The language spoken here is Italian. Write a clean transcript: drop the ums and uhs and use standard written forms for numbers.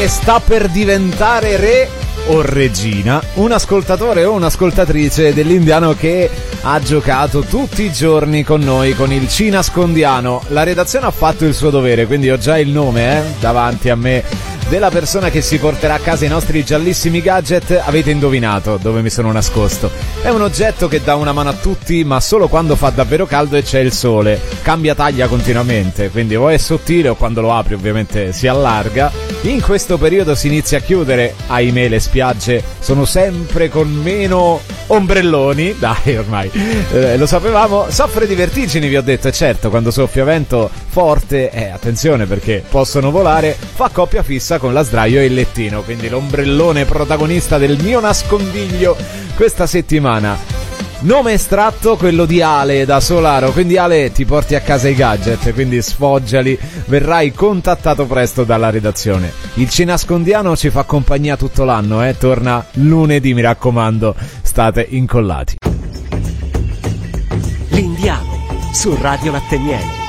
E sta per diventare re o regina, un ascoltatore o un'ascoltatrice dell'Indiano che ha giocato tutti i giorni con noi con il Ci Nascondiano. La redazione ha fatto il suo dovere, quindi ho già il nome davanti a me della persona che si porterà a casa i nostri giallissimi gadget. Avete indovinato dove mi sono nascosto. È un oggetto che dà una mano a tutti, ma solo quando fa davvero caldo e c'è il sole. Cambia taglia continuamente, quindi o è sottile o quando lo apri ovviamente si allarga. In questo periodo si inizia a chiudere, ahimè le spiagge sono sempre con meno ombrelloni, dai ormai lo sapevamo. Soffre di vertigini, vi ho detto, e certo quando soffia vento forte, attenzione perché possono volare, fa coppia fissa con la sdraio e il lettino, quindi l'ombrellone protagonista del mio nascondiglio questa settimana. Nome estratto, quello di Ale da Solaro, quindi Ale ti porti a casa i gadget, quindi sfoggiali, verrai contattato presto dalla redazione. Il Ci Nascondiano ci fa compagnia tutto l'anno, torna lunedì, mi raccomando, state incollati. L'Indiano su Radio Latte Miele.